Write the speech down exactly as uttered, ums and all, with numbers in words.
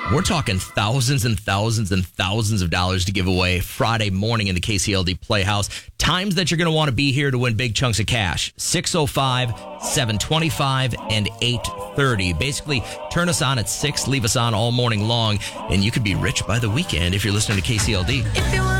We're talking thousands and thousands and thousands of dollars to give away Friday morning in the K C L D Playhouse. Times that you're going to want to be here to win big chunks of cash. six oh five, seven twenty-five, and eight thirty. Basically, turn us on at six, leave us on all morning long, and you could be rich by the weekend if you're listening to K C L D. If you want